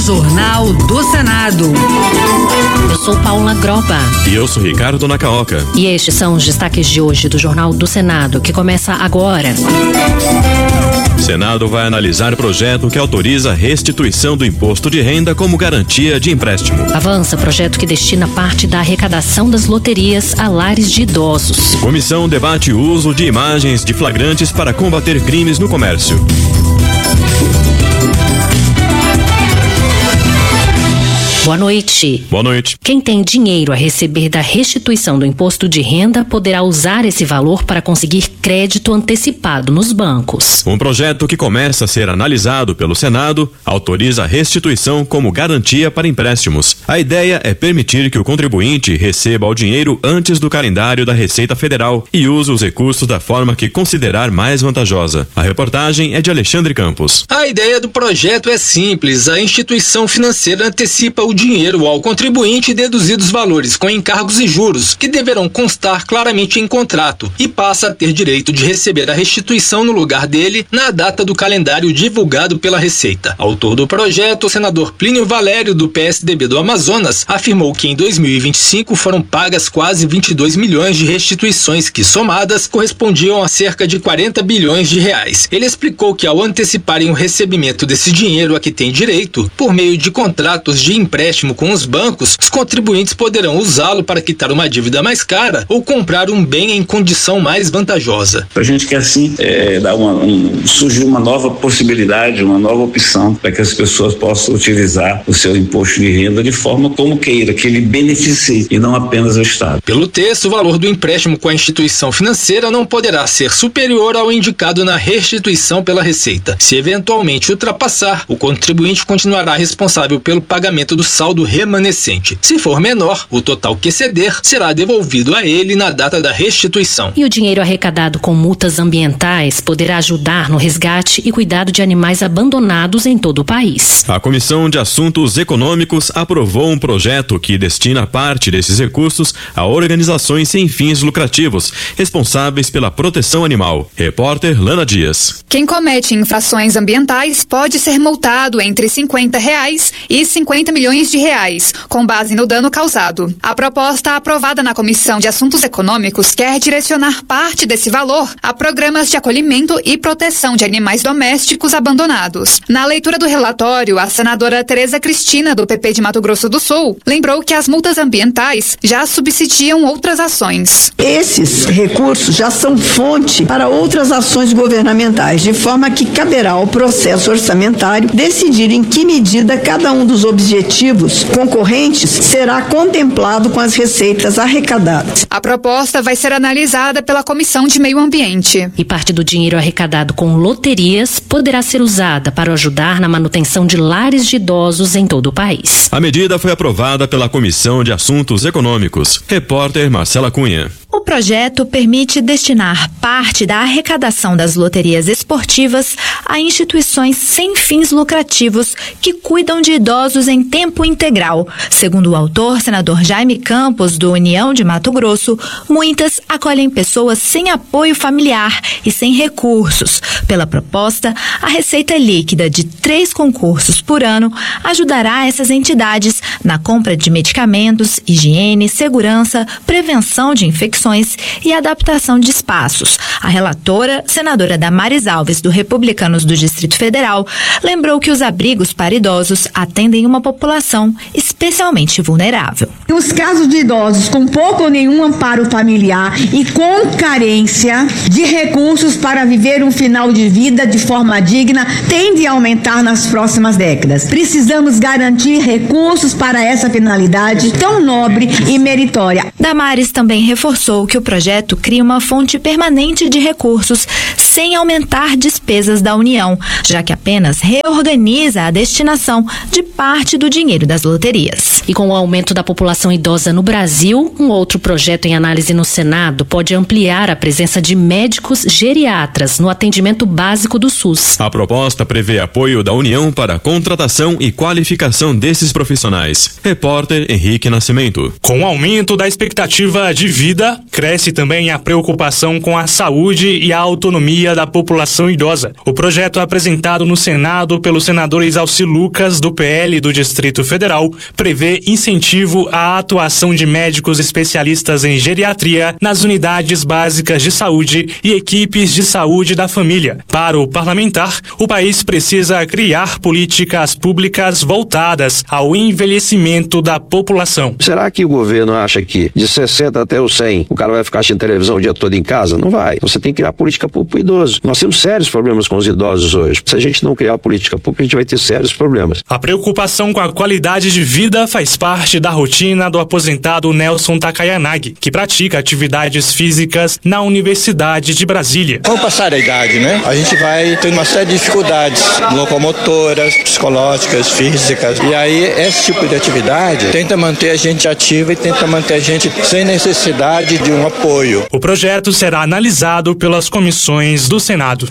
Jornal do Senado. Eu sou Paula Groba. E eu sou Ricardo Nacaoca. E estes são os destaques de hoje do Jornal do Senado, que começa agora. O Senado vai analisar projeto que autoriza a restituição do imposto de renda como garantia de empréstimo. Avança projeto que destina parte da arrecadação das loterias a lares de idosos. Comissão debate o uso de imagens de flagrantes para combater crimes no comércio. Boa noite. Boa noite. Quem tem dinheiro a receber da restituição do imposto de renda poderá usar esse valor para conseguir crédito antecipado nos bancos. Um projeto que começa a ser analisado pelo Senado autoriza a restituição como garantia para empréstimos. A ideia é permitir que o contribuinte receba o dinheiro antes do calendário da Receita Federal e use os recursos da forma que considerar mais vantajosa. A reportagem é de Alexandre Campos. A ideia do projeto é simples. A instituição financeira antecipa o dinheiro ao contribuinte deduzidos valores com encargos e juros, que deverão constar claramente em contrato, e passa a ter direito de receber a restituição no lugar dele na data do calendário divulgado pela Receita. Autor do projeto, o senador Plínio Valério, do PSDB do Amazonas, afirmou que em 2025 foram pagas quase 22 milhões de restituições que, somadas, correspondiam a cerca de 40 bilhões de reais. Ele explicou que ao anteciparem o recebimento desse dinheiro a que tem direito, por meio de contratos de empréstimo com os bancos, os contribuintes poderão usá-lo para quitar uma dívida mais cara ou comprar um bem em condição mais vantajosa. A gente quer assim surgir uma nova possibilidade, uma nova opção para que as pessoas possam utilizar o seu imposto de renda de forma como queira, que ele beneficie e não apenas o Estado. Pelo texto, o valor do empréstimo com a instituição financeira não poderá ser superior ao indicado na restituição pela Receita. Se eventualmente ultrapassar, o contribuinte continuará responsável pelo pagamento do saldo remanescente. Se for menor, o total que exceder será devolvido a ele na data da restituição. E o dinheiro arrecadado com multas ambientais poderá ajudar no resgate e cuidado de animais abandonados em todo o país. A Comissão de Assuntos Econômicos aprovou um projeto que destina parte desses recursos a organizações sem fins lucrativos, responsáveis pela proteção animal. Repórter Lana Dias. Quem comete infrações ambientais pode ser multado entre R$50 e R$50 milhões, com base no dano causado. A proposta aprovada na Comissão de Assuntos Econômicos quer direcionar parte desse valor a programas de acolhimento e proteção de animais domésticos abandonados. Na leitura do relatório, a senadora Tereza Cristina, do PP de Mato Grosso do Sul, lembrou que as multas ambientais já subsidiam outras ações. Esses recursos já são fonte para outras ações governamentais, de forma que caberá ao processo orçamentário decidir em que medida cada um dos objetivos concorrentes será contemplado com as receitas arrecadadas. A proposta vai ser analisada pela Comissão de Meio Ambiente. E parte do dinheiro arrecadado com loterias poderá ser usada para ajudar na manutenção de lares de idosos em todo o país. A medida foi aprovada pela Comissão de Assuntos Econômicos. Repórter Marcela Cunha. O projeto permite destinar parte da arrecadação das loterias esportivas a instituições sem fins lucrativos que cuidam de idosos em tempo integral. Segundo o autor, senador Jaime Campos, do União de Mato Grosso, muitas acolhem pessoas sem apoio familiar e sem recursos. Pela proposta, a receita líquida de 3 concursos por ano ajudará essas entidades na compra de medicamentos, higiene, segurança, prevenção de infecções e adaptação de espaços. A relatora, senadora Damares Alves, do Republicanos do Distrito Federal, lembrou que os abrigos para idosos atendem uma população especialmente vulnerável. Os casos de idosos com pouco ou nenhum amparo familiar e com carência de recursos para viver um final de vida de forma digna tende a aumentar nas próximas décadas. Precisamos garantir recursos para essa finalidade tão nobre e meritória. Damares também reforçou que o projeto cria uma fonte permanente de recursos sem aumentar despesas da União, já que apenas reorganiza a destinação de parte do dinheiro das loterias. E com o aumento da população idosa no Brasil, um outro projeto em análise no Senado pode ampliar a presença de médicos geriatras no atendimento básico do SUS. A proposta prevê apoio da União para a contratação e qualificação desses profissionais. Repórter Henrique Nascimento. Com o aumento da expectativa de vida, cresce também a preocupação com a saúde e a autonomia da população idosa. O projeto apresentado no Senado pelos senadores Alci Lucas, do PL do Distrito Federal, prevê incentivo à atuação de médicos especialistas em geriatria nas unidades básicas de saúde e equipes de saúde da família. Para o parlamentar, o país precisa criar políticas públicas voltadas ao envelhecimento da população. Será que o governo acha que de 60 até os 100 o cara vai ficar assistindo televisão o dia todo em casa? Não vai. Você tem que criar política pública para o idoso. Nós temos sérios problemas com os idosos hoje. Se a gente não criar política pública, a gente vai ter sérios problemas. A preocupação com a qualidade de vida faz parte da rotina do aposentado Nelson Takayanagi, que pratica atividades físicas na Universidade de Brasília. Com o passar da idade, né? A gente vai tendo uma série de dificuldades locomotoras, psicológicas, físicas. E aí, esse tipo de atividade tenta manter a gente ativa e tenta manter a gente sem necessidade de um apoio. O projeto será analisado pelas comissões do Senado.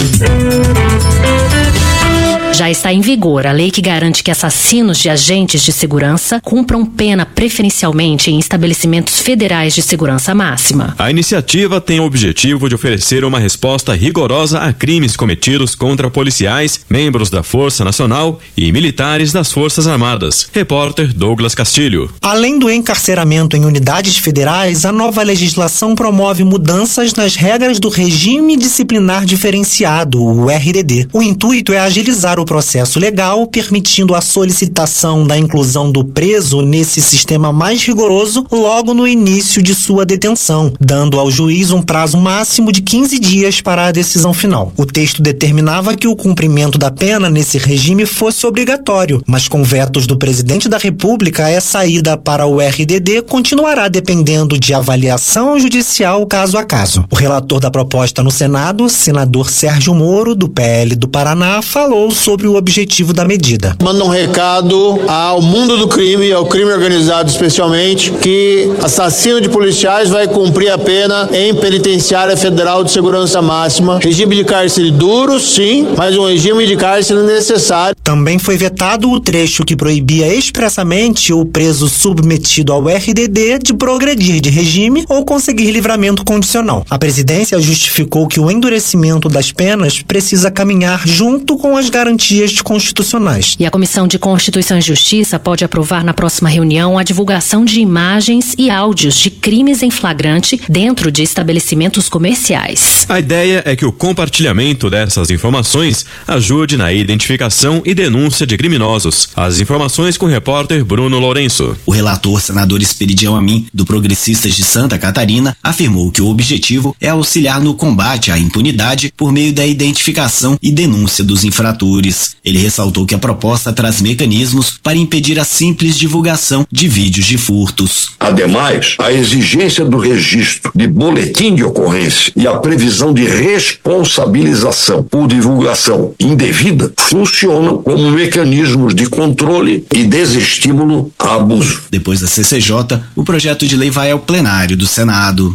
Já está em vigor a lei que garante que assassinos de agentes de segurança cumpram pena preferencialmente em estabelecimentos federais de segurança máxima. A iniciativa tem o objetivo de oferecer uma resposta rigorosa a crimes cometidos contra policiais, membros da Força Nacional e militares das Forças Armadas. Repórter Douglas Castilho. Além do encarceramento em unidades federais, a nova legislação promove mudanças nas regras do Regime Disciplinar Diferenciado, o RDD. O intuito é agilizar o processo legal, permitindo a solicitação da inclusão do preso nesse sistema mais rigoroso logo no início de sua detenção, dando ao juiz um prazo máximo de 15 dias para a decisão final. O texto determinava que o cumprimento da pena nesse regime fosse obrigatório, mas com vetos do presidente da República, essa ida para o RDD continuará dependendo de avaliação judicial caso a caso. O relator da proposta no Senado, senador Sérgio Moro, do PL do Paraná, falou sobre o objetivo da medida. Manda um recado ao mundo do crime, ao crime organizado especialmente, que assassino de policiais vai cumprir a pena em penitenciária federal de segurança máxima. Regime de cárcere duro, sim, mas um regime de cárcere necessário. Também foi vetado o trecho que proibia expressamente o preso submetido ao RDD de progredir de regime ou conseguir livramento condicional. A presidência justificou que o endurecimento das penas precisa caminhar junto com as garantias constitucionais. E a Comissão de Constituição e Justiça pode aprovar na próxima reunião a divulgação de imagens e áudios de crimes em flagrante dentro de estabelecimentos comerciais. A ideia é que o compartilhamento dessas informações ajude na identificação e denúncia de criminosos. As informações com o repórter Bruno Lourenço. O relator senador Esperidião Amin, do Progressistas de Santa Catarina, afirmou que o objetivo é auxiliar no combate à impunidade por meio da identificação e denúncia dos infratores. Ele ressaltou que a proposta traz mecanismos para impedir a simples divulgação de vídeos de furtos. Ademais, a exigência do registro de boletim de ocorrência e a previsão de responsabilização por divulgação indevida funcionam como mecanismos de controle e desestímulo a abuso. Depois da CCJ, o projeto de lei vai ao plenário do Senado.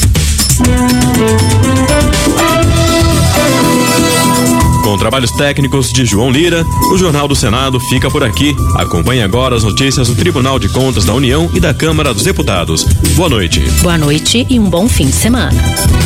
Com trabalhos técnicos de João Lira, o Jornal do Senado fica por aqui. Acompanhe agora as notícias do Tribunal de Contas da União e da Câmara dos Deputados. Boa noite. Boa noite e um bom fim de semana.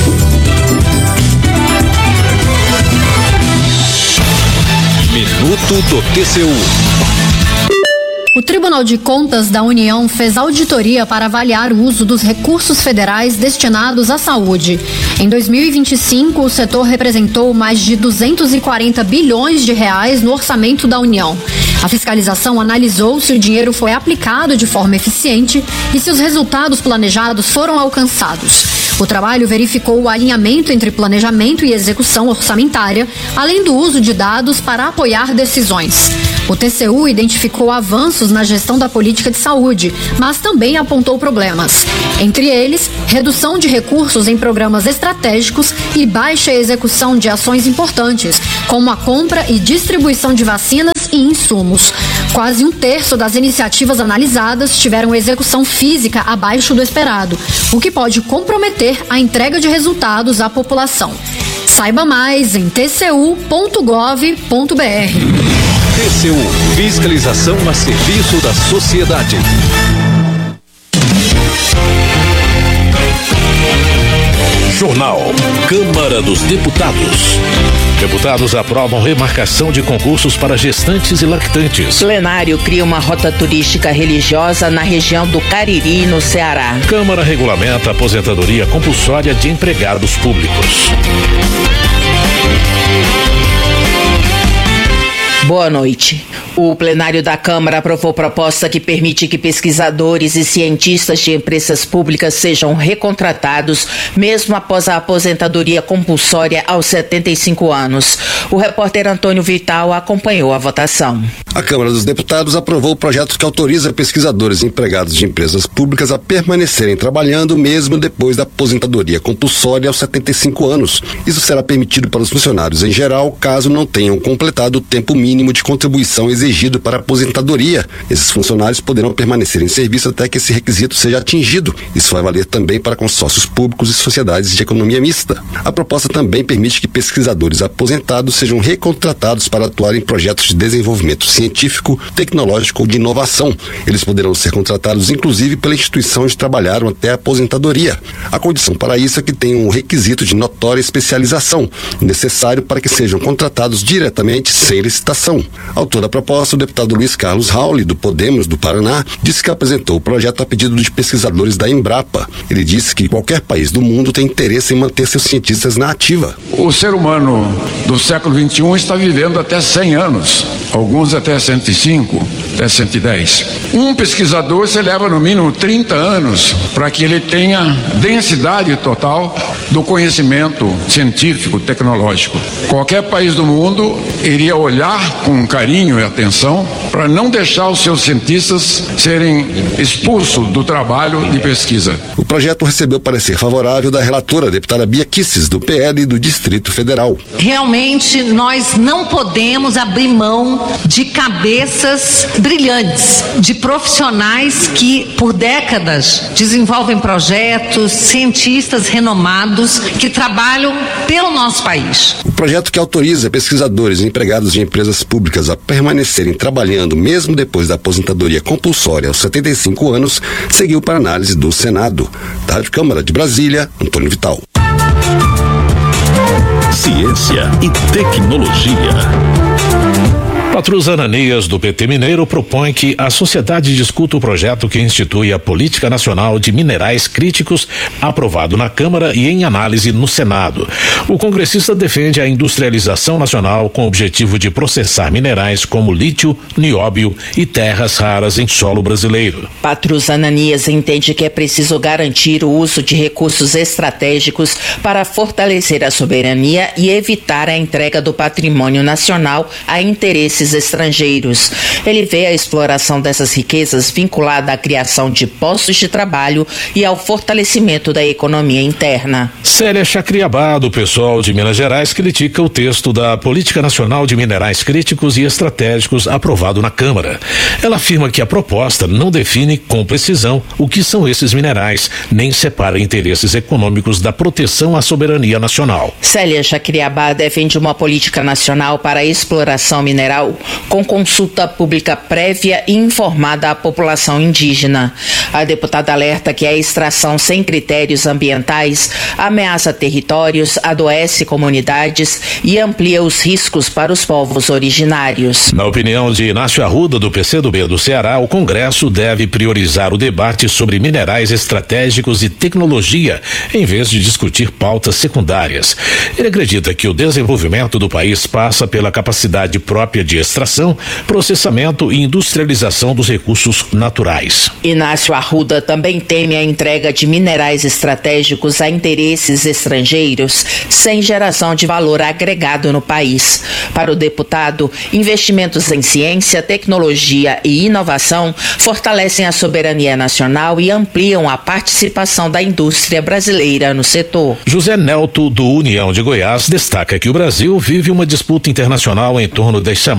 Minuto do TCU. O Tribunal de Contas da União fez auditoria para avaliar o uso dos recursos federais destinados à saúde. Em 2025, o setor representou mais de 240 bilhões de reais no orçamento da União. A fiscalização analisou se o dinheiro foi aplicado de forma eficiente e se os resultados planejados foram alcançados. O trabalho verificou o alinhamento entre planejamento e execução orçamentária, além do uso de dados para apoiar decisões. O TCU identificou avanços na gestão da política de saúde, mas também apontou problemas. Entre eles, redução de recursos em programas estratégicos e baixa execução de ações importantes, como a compra e distribuição de vacinas e insumos. Quase um terço das iniciativas analisadas tiveram execução física abaixo do esperado, o que pode comprometer a entrega de resultados à população. Saiba mais em tcu.gov.br. TCU, fiscalização a serviço da sociedade. Jornal Câmara dos Deputados. Deputados aprovam remarcação de concursos para gestantes e lactantes. Plenário cria uma rota turística religiosa na região do Cariri, no Ceará. Câmara regulamenta a aposentadoria compulsória de empregados públicos. Boa noite. O plenário da Câmara aprovou proposta que permite que pesquisadores e cientistas de empresas públicas sejam recontratados mesmo após a aposentadoria compulsória aos 75 anos. O repórter Antônio Vital acompanhou a votação. A Câmara dos Deputados aprovou o projeto que autoriza pesquisadores e empregados de empresas públicas a permanecerem trabalhando mesmo depois da aposentadoria compulsória aos 75 anos. Isso será permitido para os funcionários em geral, caso não tenham completado o tempo mínimo de contribuição exigido para a aposentadoria. Esses funcionários poderão permanecer em serviço até que esse requisito seja atingido. Isso vai valer também para consórcios públicos e sociedades de economia mista. A proposta também permite que pesquisadores aposentados sejam recontratados para atuar em projetos de desenvolvimento científico, tecnológico ou de inovação. Eles poderão ser contratados inclusive pela instituição onde trabalharam até a aposentadoria. A condição para isso é que tenham um requisito de notória especialização, necessário para que sejam contratados diretamente sem licitação. Autor da proposta, o deputado Luiz Carlos Rauli, do Podemos do Paraná, disse que apresentou o projeto a pedido de pesquisadores da Embrapa. Ele disse que qualquer país do mundo tem interesse em manter seus cientistas na ativa. O ser humano do século XXI está vivendo até 100 anos, alguns até 105, até 110. Um pesquisador se leva no mínimo 30 anos para que ele tenha densidade total do conhecimento científico, tecnológico. Qualquer país do mundo iria olhar com carinho e atenção para não deixar os seus cientistas serem expulsos do trabalho de pesquisa. O projeto recebeu parecer favorável da relatora, deputada Bia Kicis, do PL do Distrito Federal. Realmente nós não podemos abrir mão de cabeças brilhantes, de profissionais que por décadas desenvolvem projetos, cientistas renomados que trabalham pelo nosso país. O projeto que autoriza pesquisadores e empregados de empresas públicas a permanecerem trabalhando mesmo depois da aposentadoria compulsória aos 75 anos seguiu para análise do Senado. Da Rádio Câmara de Brasília, Antônio Vital. Ciência e tecnologia. Patrus Ananias, do PT Mineiro, propõe que a sociedade discuta o projeto que institui a Política Nacional de Minerais Críticos, aprovado na Câmara e em análise no Senado. O congressista defende a industrialização nacional com o objetivo de processar minerais como lítio, nióbio e terras raras em solo brasileiro. Patrus Ananias entende que é preciso garantir o uso de recursos estratégicos para fortalecer a soberania e evitar a entrega do patrimônio nacional a interesses estrangeiros. Ele vê a exploração dessas riquezas vinculada à criação de postos de trabalho e ao fortalecimento da economia interna. Célia Chacriabá, do PSOL de Minas Gerais, critica o texto da Política Nacional de Minerais Críticos e Estratégicos aprovado na Câmara. Ela afirma que a proposta não define com precisão o que são esses minerais, nem separa interesses econômicos da proteção à soberania nacional. Célia Chacriabá defende uma política nacional para a exploração mineral com consulta pública prévia e informada à população indígena. A deputada alerta que a extração sem critérios ambientais ameaça territórios, adoece comunidades e amplia os riscos para os povos originários. Na opinião de Inácio Arruda, do PCdoB do Ceará, o Congresso deve priorizar o debate sobre minerais estratégicos e tecnologia, em vez de discutir pautas secundárias. Ele acredita que o desenvolvimento do país passa pela capacidade própria de extração, processamento e industrialização dos recursos naturais. Inácio Arruda também teme a entrega de minerais estratégicos a interesses estrangeiros sem geração de valor agregado no país. Para o deputado, investimentos em ciência, tecnologia e inovação fortalecem a soberania nacional e ampliam a participação da indústria brasileira no setor. José Nelto, do União de Goiás, destaca que o Brasil vive uma disputa internacional em torno das chamadas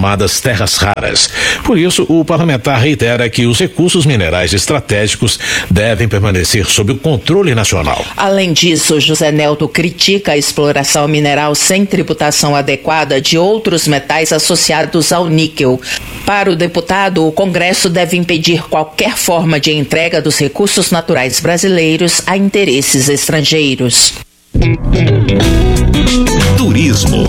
chamadas terras raras. Por isso, o parlamentar reitera que os recursos minerais estratégicos devem permanecer sob o controle nacional. Além disso, José Nelto critica a exploração mineral sem tributação adequada de outros metais associados ao níquel. Para o deputado, o Congresso deve impedir qualquer forma de entrega dos recursos naturais brasileiros a interesses estrangeiros. Turismo.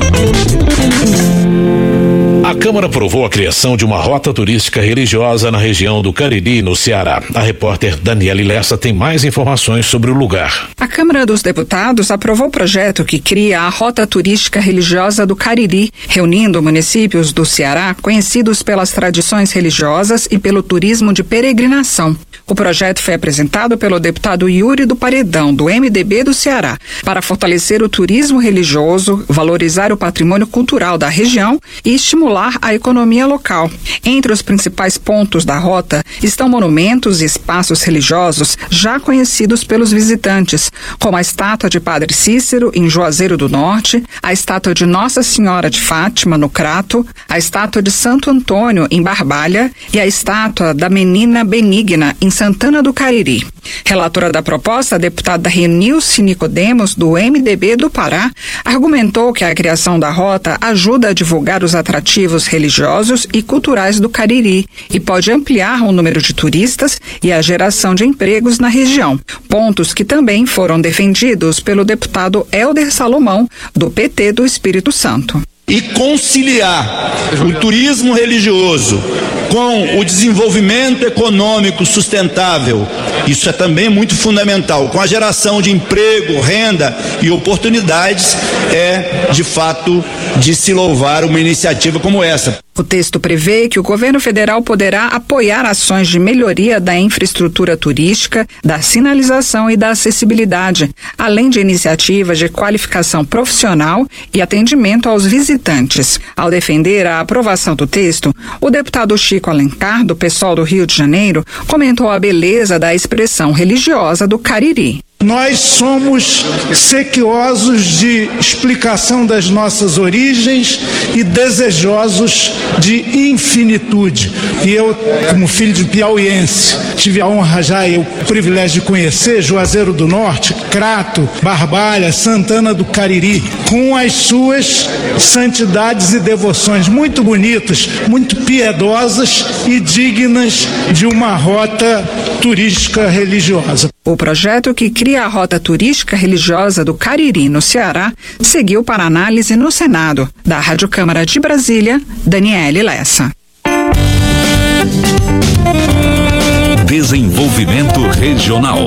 A Câmara aprovou a criação de uma rota turística religiosa na região do Cariri, no Ceará. A repórter Daniele Lessa tem mais informações sobre o lugar. A Câmara dos Deputados aprovou o projeto que cria a Rota Turística Religiosa do Cariri, reunindo municípios do Ceará conhecidos pelas tradições religiosas e pelo turismo de peregrinação. O projeto foi apresentado pelo deputado Yuri do Paredão, do MDB do Ceará, para fortalecer o turismo religioso, valorizar o patrimônio cultural da região e estimular a economia local. Entre os principais pontos da rota estão monumentos e espaços religiosos já conhecidos pelos visitantes, como a estátua de Padre Cícero, em Juazeiro do Norte, a estátua de Nossa Senhora de Fátima, no Crato, a estátua de Santo Antônio, em Barbalha, e a estátua da Menina Benigna, em Santana do Cariri. Relatora da proposta, a deputada Renilce Nicodemos, do MDB do Pará, argumentou que a criação da rota ajuda a divulgar os atrativos religiosos e culturais do Cariri e pode ampliar o número de turistas e a geração de empregos na região. Pontos que também foram defendidos pelo deputado Helder Salomão, do PT do Espírito Santo. E conciliar o turismo religioso com o desenvolvimento econômico sustentável, isso é também muito fundamental, com a geração de emprego, renda e oportunidades, é de fato de se louvar uma iniciativa como essa. O texto prevê que o governo federal poderá apoiar ações de melhoria da infraestrutura turística, da sinalização e da acessibilidade, além de iniciativas de qualificação profissional e atendimento aos visitantes. Ao defender a aprovação do texto, o deputado Chico Alencar, do PSOL do Rio de Janeiro, comentou a beleza da expressão religiosa do Cariri. Nós somos sequiosos de explicação das nossas origens e desejosos de infinitude. E eu, como filho de piauiense, tive a honra já e o privilégio de conhecer Juazeiro do Norte, Crato, Barbalha, Santana do Cariri, com as suas santidades e devoções muito bonitas, muito piedosas e dignas de uma rota turística religiosa. O projeto que cria a Rota Turística Religiosa do Cariri, no Ceará, seguiu para análise no Senado. Da Rádio Câmara de Brasília, Daniele Lessa. Desenvolvimento Regional.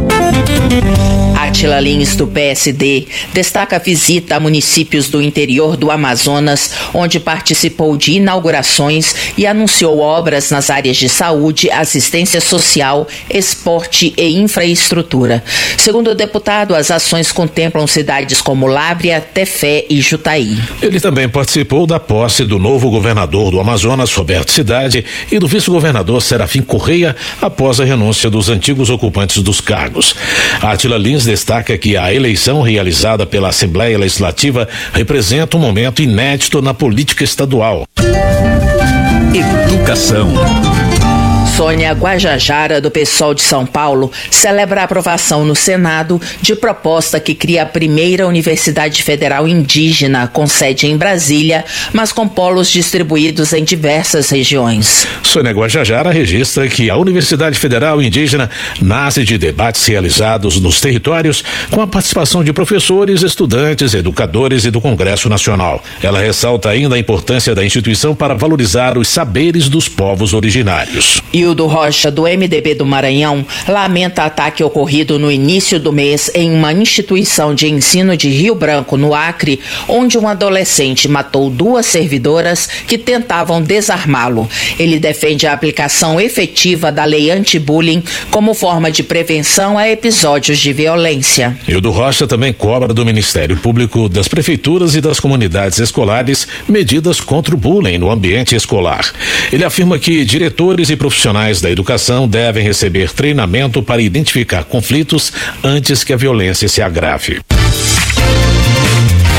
Átila Lins, do PSD, destaca a visita a municípios do interior do Amazonas, onde participou de inaugurações e anunciou obras nas áreas de saúde, assistência social, esporte e infraestrutura. Segundo o deputado, as ações contemplam cidades como Lábrea, Tefé e Jutaí. Ele também participou da posse do novo governador do Amazonas, Roberto Cidade, e do vice-governador Serafim Correia, após a renúncia dos antigos ocupantes dos cargos. Átila Lins destaca que a eleição realizada pela Assembleia Legislativa representa um momento inédito na política estadual. Educação. Sônia Guajajara, do PSOL de São Paulo, celebra a aprovação no Senado de proposta que cria a primeira Universidade Federal Indígena, com sede em Brasília, mas com polos distribuídos em diversas regiões. Sônia Guajajara registra que a Universidade Federal Indígena nasce de debates realizados nos territórios com a participação de professores, estudantes, educadores e do Congresso Nacional. Ela ressalta ainda a importância da instituição para valorizar os saberes dos povos originários. Hildo Rocha, do MDB do Maranhão, lamenta ataque ocorrido no início do mês em uma instituição de ensino de Rio Branco, no Acre, onde um adolescente matou 2 servidoras que tentavam desarmá-lo. Ele defende a aplicação efetiva da lei anti-bullying como forma de prevenção a episódios de violência. Hildo Rocha também cobra do Ministério Público, das prefeituras e das comunidades escolares medidas contra o bullying no ambiente escolar. Ele afirma que diretores e profissionais da educação devem receber treinamento para identificar conflitos antes que a violência se agrave.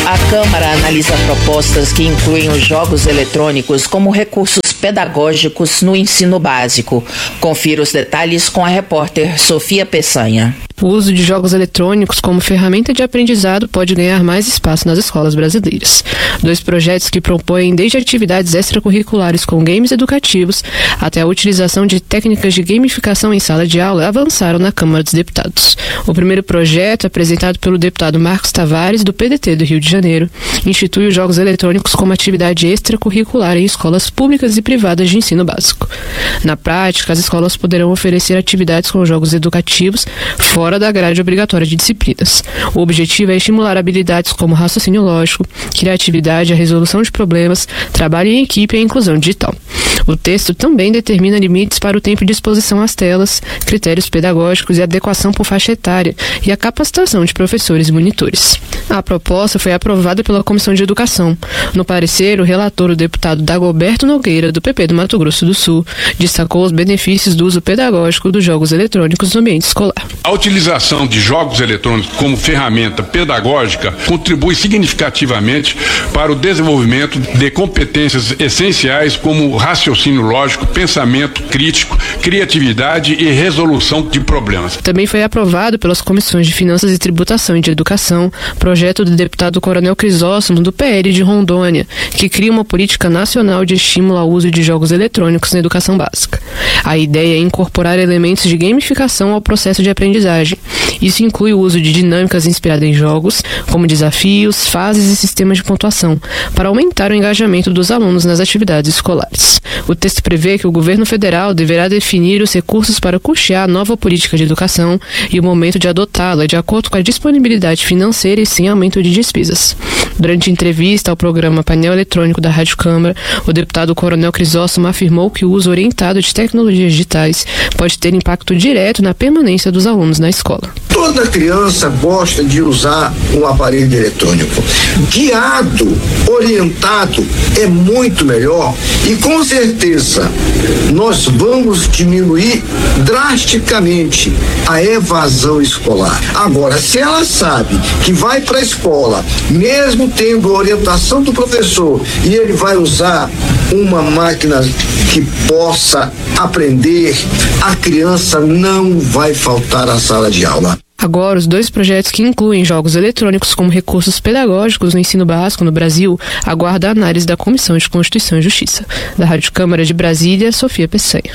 A Câmara analisa propostas que incluem os jogos eletrônicos como recursos pedagógicos no ensino básico. Confira os detalhes com a repórter Sofia Peçanha. O uso de jogos eletrônicos como ferramenta de aprendizado pode ganhar mais espaço nas escolas brasileiras. 2 projetos que propõem desde atividades extracurriculares com games educativos até a utilização de técnicas de gamificação em sala de aula avançaram na Câmara dos Deputados. O primeiro projeto, apresentado pelo deputado Marcos Tavares, do PDT do Rio de Janeiro, institui os jogos eletrônicos como atividade extracurricular em escolas públicas e privadas de ensino básico. Na prática, as escolas poderão oferecer atividades com jogos educativos fora da grade obrigatória de disciplinas. O objetivo é estimular habilidades como raciocínio lógico, criatividade, a resolução de problemas, trabalho em equipe e a inclusão digital. O texto também determina limites para o tempo de exposição às telas, critérios pedagógicos e adequação por faixa etária e a capacitação de professores e monitores. A proposta foi aprovada pela Comissão de Educação. No parecer, o relator, o deputado Dagoberto Nogueira, do PP do Mato Grosso do Sul, destacou os benefícios do uso pedagógico dos jogos eletrônicos no ambiente escolar. A utilização de jogos eletrônicos como ferramenta pedagógica contribui significativamente para o desenvolvimento de competências essenciais como raciocínio lógico, pensamento crítico, criatividade e resolução de problemas. Também foi aprovado pelas comissões de Finanças e Tributação e de Educação, projeto do deputado Coronel Crisóstomo, do PL de Rondônia, que cria uma política nacional de estímulo ao uso de jogos eletrônicos na educação básica. A ideia é incorporar elementos de gamificação ao processo de aprendizagem. Isso inclui o uso de dinâmicas inspiradas em jogos, como desafios, fases e sistemas de pontuação, para aumentar o engajamento dos alunos nas atividades escolares. O texto prevê que o governo federal deverá definir os recursos para custear a nova política de educação e o momento de adotá-la de acordo com a disponibilidade financeira e sem aumento de despesas. Durante entrevista ao programa Painel Eletrônico da Rádio Câmara, o deputado Coronel Crisóstomo afirmou que o uso orientado de tecnologias digitais pode ter impacto direto na permanência dos alunos na escola. Toda criança gosta de usar um aparelho eletrônico. Guiado, orientado é muito melhor e com certeza nós vamos diminuir drasticamente a evasão escolar. Agora, se ela sabe que vai para a escola, mesmo tendo a orientação do professor, e ele vai usar uma máquina que possa aprender, a criança não vai faltar à sala de aula. Agora, os 2 projetos que incluem jogos eletrônicos como recursos pedagógicos no ensino básico no Brasil aguardam a análise da Comissão de Constituição e Justiça. Da Rádio Câmara de Brasília, Sofia Peçanha.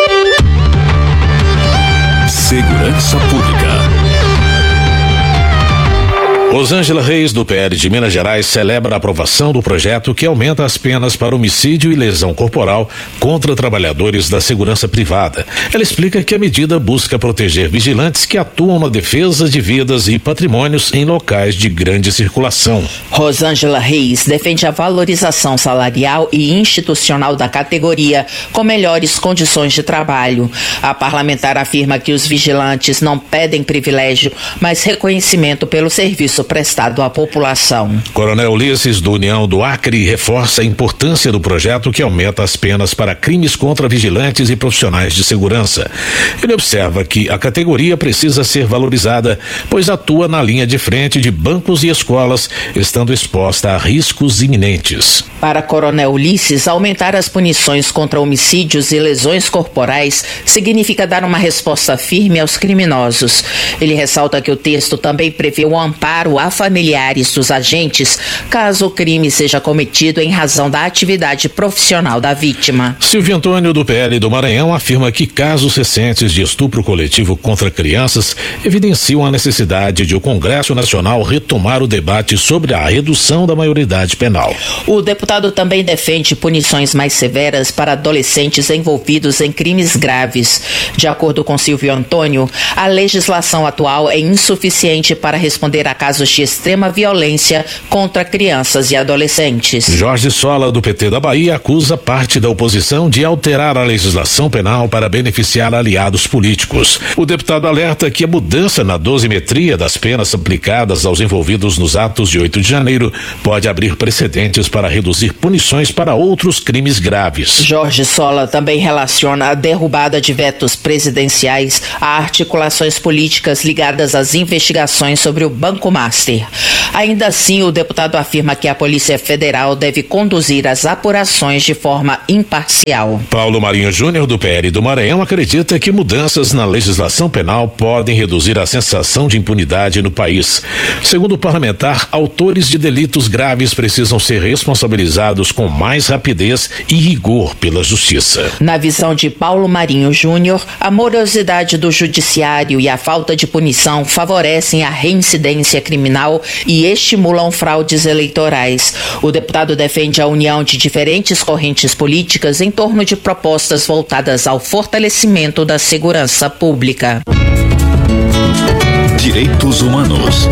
Segurança Pública. Rosângela Reis, do PL de Minas Gerais, celebra a aprovação do projeto que aumenta as penas para homicídio e lesão corporal contra trabalhadores da segurança privada. Ela explica que a medida busca proteger vigilantes que atuam na defesa de vidas e patrimônios em locais de grande circulação. Rosângela Reis defende a valorização salarial e institucional da categoria com melhores condições de trabalho. A parlamentar afirma que os vigilantes não pedem privilégio, mas reconhecimento pelo serviço prestado à população. Coronel Ulisses, do União do Acre, reforça a importância do projeto que aumenta as penas para crimes contra vigilantes e profissionais de segurança. Ele observa que a categoria precisa ser valorizada, pois atua na linha de frente de bancos e escolas, estando exposta a riscos iminentes. Para Coronel Ulisses, aumentar as punições contra homicídios e lesões corporais significa dar uma resposta firme aos criminosos. Ele ressalta que o texto também prevê o amparo a familiares dos agentes, caso o crime seja cometido em razão da atividade profissional da vítima. Silvio Antônio, do PL do Maranhão, afirma que casos recentes de estupro coletivo contra crianças evidenciam a necessidade de o Congresso Nacional retomar o debate sobre a redução da maioridade penal. O deputado também defende punições mais severas para adolescentes envolvidos em crimes graves. De acordo com Silvio Antônio, a legislação atual é insuficiente para responder a casos de extrema violência contra crianças e adolescentes. Jorge Sola, do PT da Bahia, acusa parte da oposição de alterar a legislação penal para beneficiar aliados políticos. O deputado alerta que a mudança na dosimetria das penas aplicadas aos envolvidos nos atos de 8 de janeiro pode abrir precedentes para reduzir punições para outros crimes graves. Jorge Sola também relaciona a derrubada de vetos presidenciais a articulações políticas ligadas às investigações sobre o Banco Mar. Master. Ainda assim, o deputado afirma que a Polícia Federal deve conduzir as apurações de forma imparcial. Paulo Marinho Júnior, do PL do Maranhão, acredita que mudanças na legislação penal podem reduzir a sensação de impunidade no país. Segundo o parlamentar, autores de delitos graves precisam ser responsabilizados com mais rapidez e rigor pela justiça. Na visão de Paulo Marinho Júnior, a morosidade do judiciário e a falta de punição favorecem a reincidência criminal e estimulam fraudes eleitorais. O deputado defende a união de diferentes correntes políticas em torno de propostas voltadas ao fortalecimento da segurança pública. Direitos Humanos.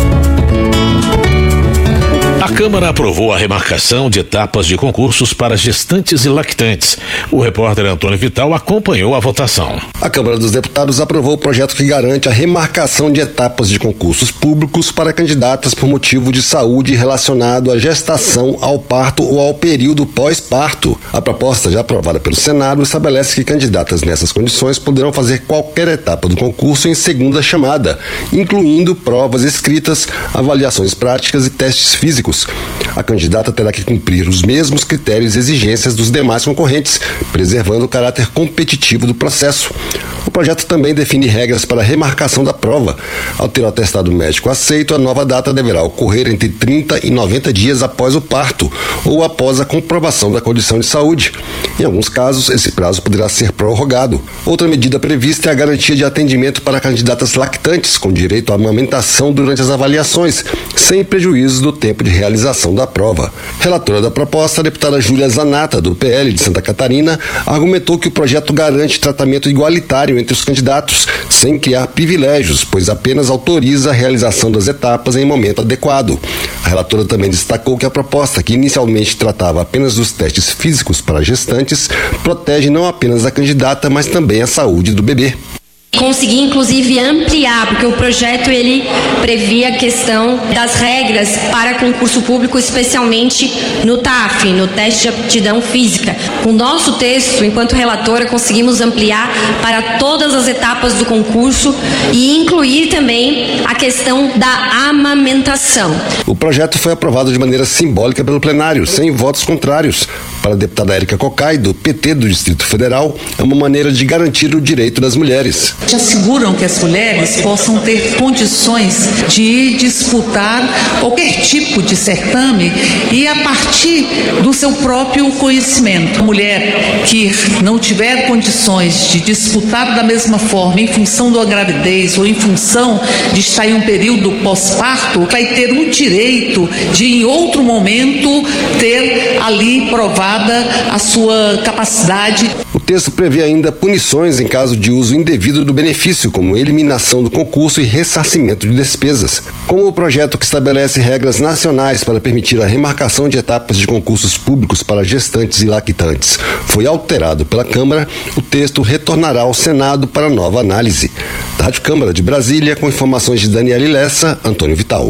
A Câmara aprovou a remarcação de etapas de concursos para gestantes e lactantes. O repórter Antônio Vital acompanhou a votação. A Câmara dos Deputados aprovou o projeto que garante a remarcação de etapas de concursos públicos para candidatas por motivo de saúde relacionado à gestação, ao parto ou ao período pós-parto. A proposta, já aprovada pelo Senado, estabelece que candidatas nessas condições poderão fazer qualquer etapa do concurso em segunda chamada, incluindo provas escritas, avaliações práticas e testes físicos. A candidata terá que cumprir os mesmos critérios e exigências dos demais concorrentes, preservando o caráter competitivo do processo. O projeto também define regras para a remarcação da prova. Ao ter o atestado médico aceito, a nova data deverá ocorrer entre 30 e 90 dias após o parto ou após a comprovação da condição de saúde. Em alguns casos, esse prazo poderá ser prorrogado. Outra medida prevista é a garantia de atendimento para candidatas lactantes, com direito à amamentação durante as avaliações, sem prejuízo do tempo de realização da prova. Relatora da proposta, a deputada Júlia Zanata, do PL de Santa Catarina, argumentou que o projeto garante tratamento igualitário entre os candidatos, sem criar privilégios, pois apenas autoriza a realização das etapas em momento adequado. A relatora também destacou que a proposta, que inicialmente tratava apenas dos testes físicos para gestantes, protege não apenas a candidata, mas também a saúde do bebê. Consegui, inclusive, ampliar, porque o projeto ele previa a questão das regras para concurso público, especialmente no TAF, no teste de aptidão física. Com o nosso texto, enquanto relatora, conseguimos ampliar para todas as etapas do concurso e incluir também a questão da amamentação. O projeto foi aprovado de maneira simbólica pelo plenário, sem votos contrários. Para a deputada Érica Cocai, do PT do Distrito Federal, é uma maneira de garantir o direito das mulheres. Asseguram que as mulheres possam ter condições de disputar qualquer tipo de certame e a partir do seu próprio conhecimento. A mulher que não tiver condições de disputar da mesma forma em função da gravidez ou em função de estar em um período pós-parto, vai ter o direito de, em outro momento, ter ali provada a sua capacidade. O texto prevê ainda punições em caso de uso indevido do benefício, como eliminação do concurso e ressarcimento de despesas. Como o projeto que estabelece regras nacionais para permitir a remarcação de etapas de concursos públicos para gestantes e lactantes foi alterado pela Câmara, o texto retornará ao Senado para nova análise. Da Rádio Câmara de Brasília, com informações de Daniela Lessa, Antônio Vital.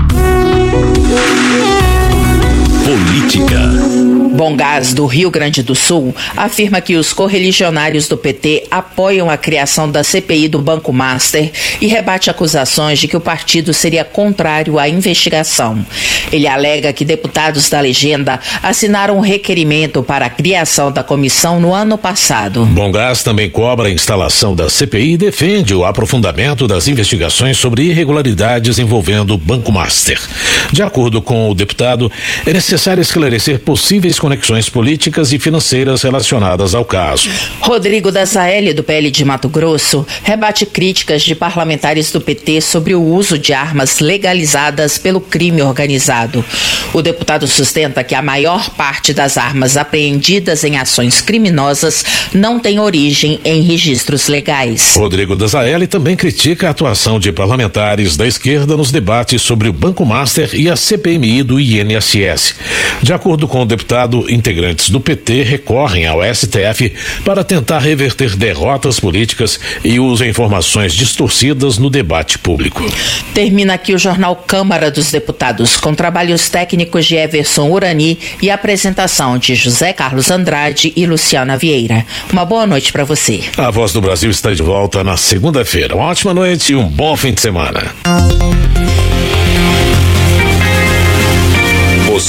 Política. Bom Gás, do Rio Grande do Sul, afirma que os correligionários do PT apoiam a criação da CPI do Banco Master e rebate acusações de que o partido seria contrário à investigação. Ele alega que deputados da legenda assinaram um requerimento para a criação da comissão no ano passado. Bom Gás também cobra a instalação da CPI e defende o aprofundamento das investigações sobre irregularidades envolvendo o Banco Master. De acordo com o deputado, é necessário esclarecer possíveis conexões políticas e financeiras relacionadas ao caso. Rodrigo Dazaeli, do PL de Mato Grosso, rebate críticas de parlamentares do PT sobre o uso de armas legalizadas pelo crime organizado. O deputado sustenta que a maior parte das armas apreendidas em ações criminosas não tem origem em registros legais. Rodrigo Dazaeli também critica a atuação de parlamentares da esquerda nos debates sobre o Banco Master e a CPMI do INSS. De acordo com o deputado, integrantes do PT recorrem ao STF para tentar reverter derrotas políticas e usam informações distorcidas no debate público. Termina aqui o jornal Câmara dos Deputados, com trabalhos técnicos de Everson Urani e apresentação de José Carlos Andrade e Luciana Vieira. Uma boa noite para você. A Voz do Brasil está de volta na segunda-feira. Uma ótima noite e um bom fim de semana.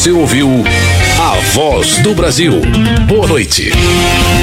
Você ouviu A Voz do Brasil. Boa noite.